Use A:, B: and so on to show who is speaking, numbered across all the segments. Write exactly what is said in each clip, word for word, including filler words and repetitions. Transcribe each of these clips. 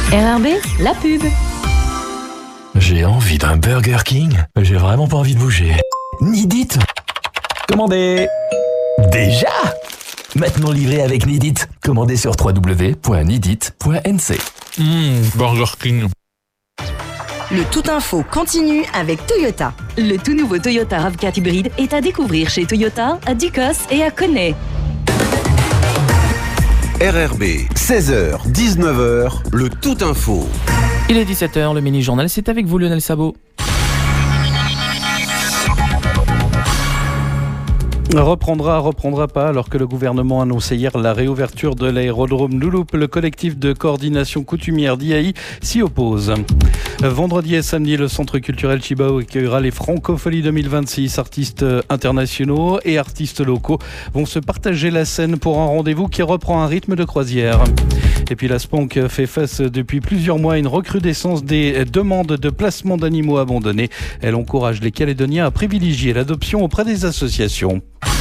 A: R R B, la pub.
B: J'ai envie d'un Burger King. J'ai vraiment pas envie de bouger. Nidit. Commandez. Déjà. Maintenant livré avec Nidit. Commandez sur w w w point nidit point n c.
C: Mmh, Burger King.
D: Le Tout Info continue avec Toyota.
A: Le tout nouveau Toyota RAV quatre hybride est à découvrir chez Toyota, à Ducos et à Connay.
E: R R B, seize heures, dix-neuf heures, le Tout Info.
F: Il est dix-sept heures, le mini-journal, c'est avec vous Lionel Sabot.
G: Reprendra, reprendra pas, alors que le gouvernement annonçait hier la réouverture de l'aérodrome Louloup. Le collectif de coordination coutumière d'I A I s'y oppose. Vendredi et samedi, le centre culturel Chibao accueillera les Francopholies deux mille vingt-six. Artistes internationaux et artistes locaux vont se partager la scène pour un rendez-vous qui reprend un rythme de croisière. Et puis la Spank fait face depuis plusieurs mois à une recrudescence des demandes de placement d'animaux abandonnés. Elle encourage les Calédoniens à privilégier l'adoption auprès des associations.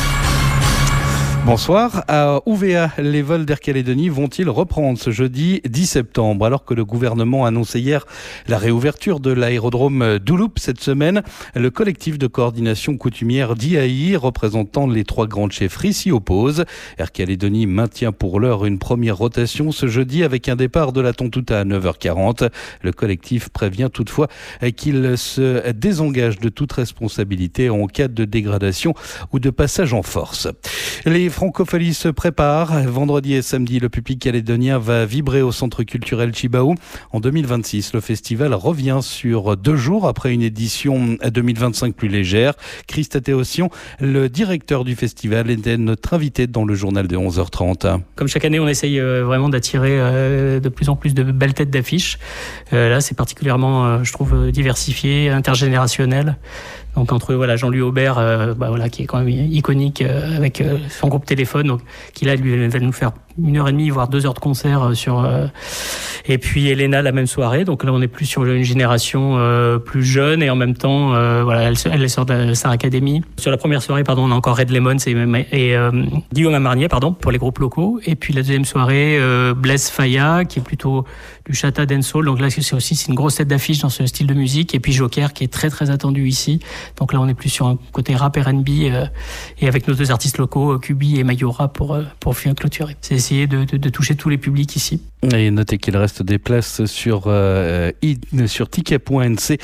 G: Bonsoir. À Ouvéa, les vols d'Air Calédonie vont-ils reprendre ce jeudi dix septembre, alors que le gouvernement a annoncé hier la réouverture de l'aérodrome d'Ouloup cette semaine? Le collectif de coordination coutumière d'I A I, représentant les trois grandes chefferies, s'y oppose. Air Calédonie maintient pour l'heure une première rotation ce jeudi avec un départ de la Tontouta à neuf heures quarante. Le collectif prévient toutefois qu'il se désengage de toute responsabilité en cas de dégradation ou de passage en force. Les Francopholies se préparent. Vendredi et samedi, le public calédonien va vibrer au centre culturel Chibao. En deux mille vingt-six, le festival revient sur deux jours après une édition deux mille vingt-cinq plus légère. Christa Théossian, le directeur du festival, était notre invité dans le journal de onze heures trente.
H: Comme chaque année, on essaye vraiment d'attirer de plus en plus de belles têtes d'affiche. Là, c'est particulièrement, je trouve, diversifié, intergénérationnel. Donc entre voilà Jean-Louis Aubert, euh, bah voilà qui est quand même iconique euh, avec euh, son groupe Téléphone, donc qui là lui va nous faire une heure et demie voire deux heures de concert euh, sur. Euh, et puis Elena la même soirée. Donc là on est plus sur une génération euh, plus jeune et en même temps euh, voilà elle, elle sort de la Star Academy. Sur la première soirée pardon on a encore Red Lemon et, et euh, Guillaume Amarnier pardon pour les groupes locaux. Et puis la deuxième soirée euh, Blaise Faya qui est plutôt du Chata Dancehall. Donc là c'est aussi c'est une grosse tête d'affiche dans ce style de musique. Et puis Joker qui est très très attendu ici. Donc là, on est plus sur un côté rap R and B euh, et avec nos deux artistes locaux, Kubi et Mayora, pour, euh, pour finir clôturer. C'est essayer de, de, de toucher tous les publics ici.
G: Et notez qu'il reste des places sur, euh, sur ticket point n c.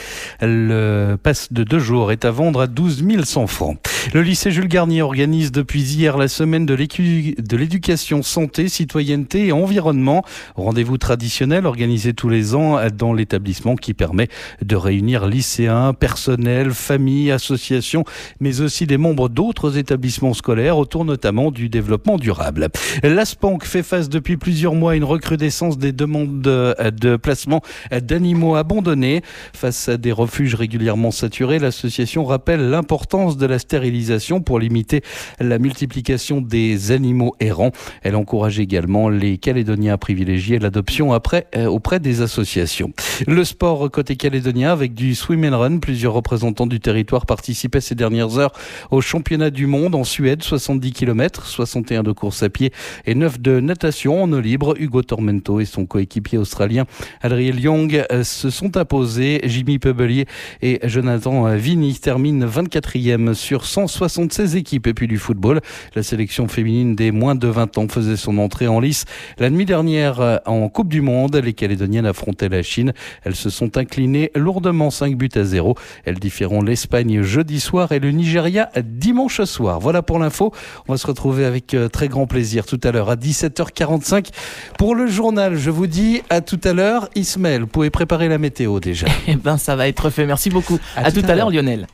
G: Le pass de deux jours est à vendre à douze mille cent francs. Le lycée Jules Garnier organise depuis hier la semaine de, de l'éducation santé, citoyenneté et environnement. Rendez-vous traditionnel organisé tous les ans dans l'établissement qui permet de réunir lycéens, personnel, familles, associations, mais aussi des membres d'autres établissements scolaires autour notamment du développement durable. La Spank fait face depuis plusieurs mois à une recrudescence des demandes de, de placement d'animaux abandonnés. Face à des refuges régulièrement saturés, l'association rappelle l'importance de la stérilisation pour limiter la multiplication des animaux errants. Elle encourage également les Calédoniens à privilégier l'adoption après, euh, auprès des associations. Le sport côté calédonien avec du swim and run. Plusieurs représentants du territoire participaient ces dernières heures au championnat du monde en Suède, soixante-dix kilomètres, soixante et un de course à pied et neuf de natation en eau libre. Hugo Tormento et son coéquipier australien Adriel Young se sont imposés. Jimmy Pebelier et Jonathan Vigny terminent vingt-quatrième sur cent soixante-seize équipes. Et puis du football, la sélection féminine des moins de vingt ans faisait son entrée en lice la nuit dernière en Coupe du Monde. Les Calédoniennes affrontaient la Chine. Elles se sont inclinées lourdement cinq buts à zéro. Elles différeront l'Espagne jeudi soir et le Nigeria dimanche soir. Voilà pour l'info. On va se retrouver avec très grand plaisir tout à l'heure à dix-sept heures quarante-cinq pour le journal. Je vous dis à tout à l'heure. Ismaël, vous pouvez préparer la météo déjà.
F: Eh ben ça va être fait. Merci beaucoup. À, à tout, tout à l'heure, Lionel.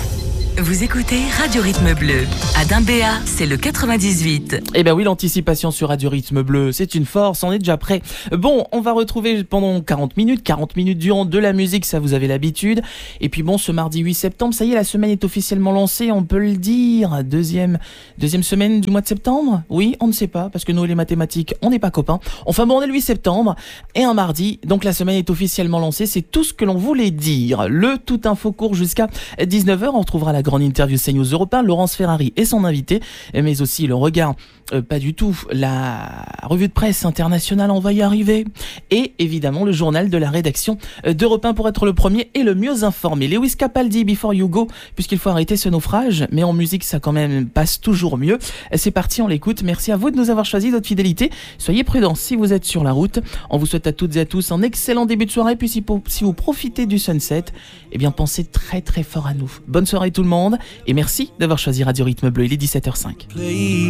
D: Vous écoutez Radio Rythme Bleu. À Dimbéa, c'est le quatre-vingt-dix-huit.
F: Eh ben oui, l'anticipation sur Radio Rythme Bleu, c'est une force, on est déjà prêt. Bon, on va retrouver pendant quarante minutes, quarante minutes durant de la musique, ça vous avez l'habitude. Et puis bon, ce mardi huit septembre, ça y est, la semaine est officiellement lancée, on peut le dire. Deuxième, deuxième semaine du mois de septembre? Oui, on ne sait pas, parce que nous, les mathématiques, on n'est pas copains. Enfin bon, on est le huit septembre, et un mardi, donc la semaine est officiellement lancée, c'est tout ce que l'on voulait dire. Le Tout Info court jusqu'à dix-neuf heures, on retrouvera la grande interview C News Europe un, Laurence Ferrari et son invité, mais aussi le regard, euh, pas du tout, la revue de presse internationale, on va y arriver. et évidemment le journal de la rédaction d'Europe un pour être le premier et le mieux informé. Lewis Capaldi, Before You Go, puisqu'il faut arrêter ce naufrage, mais en musique ça quand même passe toujours mieux. C'est parti, on l'écoute. Merci à vous de nous avoir choisi, votre fidélité. Soyez prudents si vous êtes sur la route. On vous souhaite à toutes et à tous un excellent début de soirée, puis si, si vous profitez du sunset, eh bien pensez très très fort à nous. Bonne soirée tout le monde et merci d'avoir choisi Radio Rythme Bleu, il est dix-sept heures zéro cinq.